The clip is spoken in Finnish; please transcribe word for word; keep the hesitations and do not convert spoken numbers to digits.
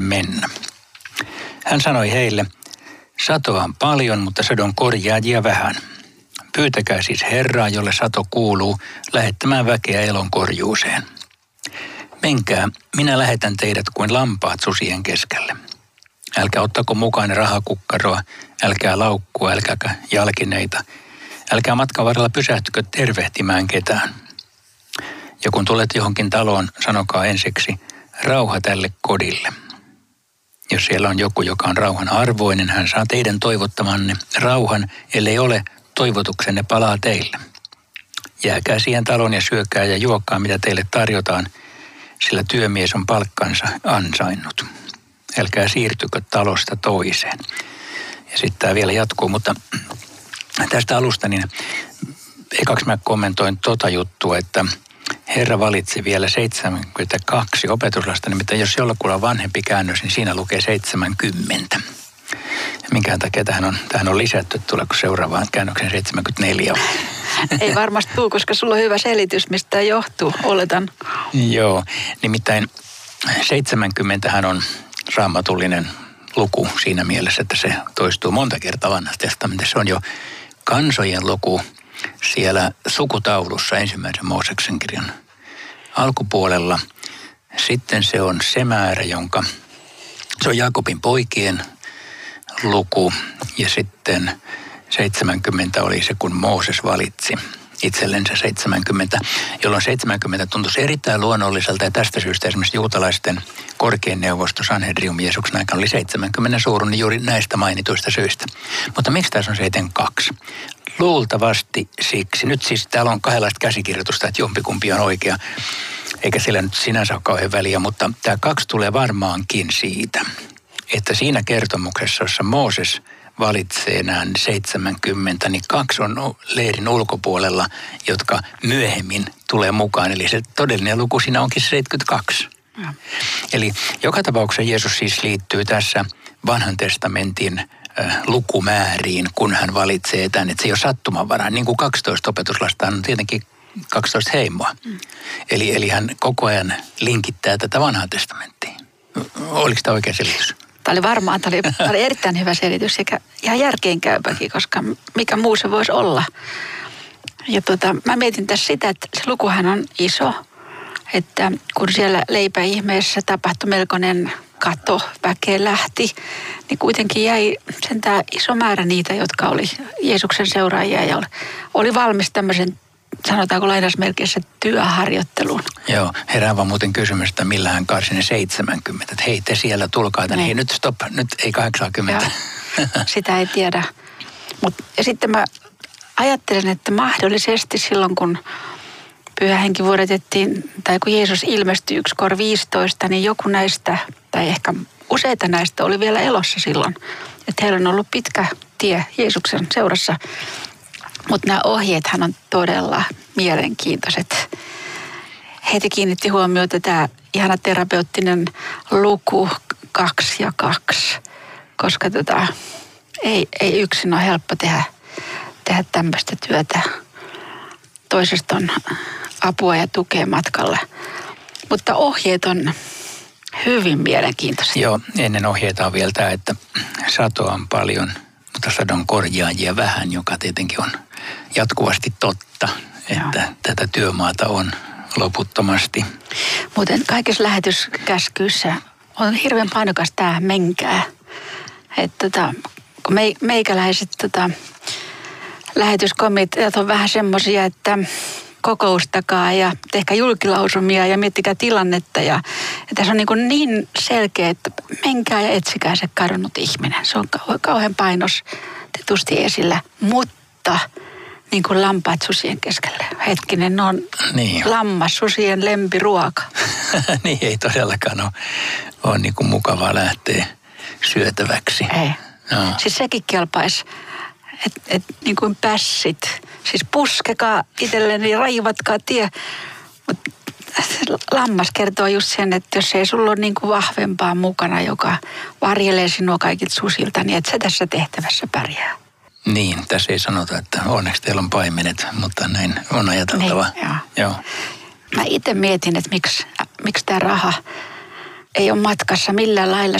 mennä. Hän sanoi heille, satoa on paljon, mutta sadon korjaajia vähän. Pyytäkää siis Herraa, jolle sato kuuluu, lähettämään väkeä elon korjuuseen. Menkää, minä lähetän teidät kuin lampaat susien keskelle. Älkää ottako mukaan rahakukkaroa, älkää laukkua, älkääkä jalkineita. Älkää matkan varrella pysähtykö tervehtimään ketään. Ja kun tulet johonkin taloon, sanokaa ensiksi, rauha tälle kodille. Jos siellä on joku, joka on rauhan arvoinen, hän saa teidän toivottamanne rauhan, ellei ole, toivotuksenne palaa teille. Jääkää siihen taloon ja syökää ja juokkaa, mitä teille tarjotaan, sillä työmies on palkkansa ansainnut. Älkää siirtykö talosta toiseen. Ja sitten tämä vielä jatkuu, mutta tästä alusta niin ekaksi mä kommentoin tota juttua, että Herra valitsi vielä seitsemänkymmentäkaksi opetuslasta, nimittäin jos jollakulla on vanhempi käännös, niin siinä lukee seitsemänkymmentä. Minkään takia tähän on, tähän on lisätty, että tuleeko seuraavaan käännökseen seitsemänkymmentäneljä? Ei varmasti tule, koska sulla on hyvä selitys, mistä tämä johtuu, oletan. Joo, nimittäin seitsemänkymmentähän on raamatullinen luku siinä mielessä, että se toistuu monta kertaa vanhassa testamentissa. Se on jo kansojen luku siellä sukutaulussa ensimmäisen Mooseksen kirjan alkupuolella. Sitten se on se määrä, jonka, se on Jaakobin poikien luku ja sitten seitsemänkymmentä oli se, kun Mooses valitsi itsellensä seitsemänkymmentä, jolloin seitsemänkymmentä tuntuisi erittäin luonnolliselta ja tästä syystä esimerkiksi juutalaisten korkein neuvosto Sanhedrium Jeesuksen aikana oli seitsemänkymmentä suurun juuri näistä mainituista syistä. Mutta miksi tässä on seitsemänkymmentäkaksi? Luultavasti siksi. Nyt siis täällä on kahdenlaista käsikirjoitusta, että jompikumpi on oikea, eikä sillä nyt sinänsä ole kauhean väliä, mutta tämä kaksi tulee varmaankin siitä, että siinä kertomuksessa, jossa Mooses valitsee nämä seitsemänkymmentä, niin kaksi on leirin ulkopuolella, jotka myöhemmin tulee mukaan. Eli se todellinen luku siinä onkin seitsemänkymmentäkaksi. Ja. Eli joka tapauksessa Jeesus siis liittyy tässä vanhan testamentin äh, lukumääriin, kun hän valitsee tämän. Että se ei ole sattumanvarainen. Niin kuin kaksitoista opetuslasta on tietenkin kaksitoista heimoa. Mm. Eli, eli hän koko ajan linkittää tätä vanhaa testamenttia. Oliko tämä oikea selitys? Tämä oli varmaan, tämä oli, tämä oli erittäin hyvä selitys sekä ihan järkeenkäypäkin, koska mikä muu se voisi olla. Ja tota, mä mietin tässä sitä, että se lukuhan on iso, että kun siellä leipäihmeessä tapahtui melkoinen kato, väkeä lähti, niin kuitenkin jäi sentään iso määrä niitä, jotka oli Jeesuksen seuraajia ja oli, oli valmis tämmöisen, sanotaanko lainausmerkeissä, työharjoitteluun. Joo, herää vaan muuten kysymys, että millä hän kaarsi ne seitsemänkymmentä. Että hei, te siellä tulkaa tänne. Hei, nyt stop, nyt ei kahdeksankymmentä. Joo, sitä ei tiedä. Mutta sitten mä ajattelen, että mahdollisesti silloin, kun Pyhä Henki vuodatettiin, tai kun Jeesus ilmestyi yksi kor viisitoista, niin joku näistä, tai ehkä useita näistä oli vielä elossa silloin. Että heillä on ollut pitkä tie Jeesuksen seurassa. Mutta nämä ohjeethan on todella mielenkiintoiset. Heitä kiinnitti huomiota tämä ihana terapeuttinen luku kaksi ja kaksi, koska tota, ei, ei yksin ole helppo tehdä, tehdä tämmöistä työtä. Toisesta on apua ja tukea matkalla. Mutta ohjeet on hyvin mielenkiintoiset. Joo, ennen ohjeita on vielä tämä, että satoa on paljon, mutta sadon korjaajia vähän, joka tietenkin on jatkuvasti totta, että Joo. tätä työmaata on loputtomasti. Muuten kaikissa lähetyskäskyissä on hirveän painokas tämä menkää. Että tota, kun me, meikäläiset tota, lähetyskomiteat on vähän semmoisia, että kokoustakaa ja tehkää julkilausumia ja miettikää tilannetta. Ja, ja tässä on niin, kuin niin selkeä, että menkää ja etsikää se kadonnut ihminen. Se on kauhean painostetusti esillä, mutta niin kuin lampaat susien keskellä. Hetkinen, ne on niin. Lammas susien lempiruoka. Niin ei todellakaan ole, ole niin kuin mukavaa lähteä syötäväksi. Ei. No. Siis sekin kelpaisi, että et, niin kuin pässit. Siis puskekaa itselleni, raivatkaa tie. Mutta lammas kertoo just sen, että jos ei sulla ole niin kuin vahvempaa mukana, joka varjelee sinua kaikilta susilta, niin et sä tässä tehtävässä pärjää. Niin, tässä ei sanota, että onneksi teillä on paimenet, mutta näin on ajateltava. Niin, joo. Joo. Mä itse mietin, että miksi, miksi tämä raha ei ole matkassa millään lailla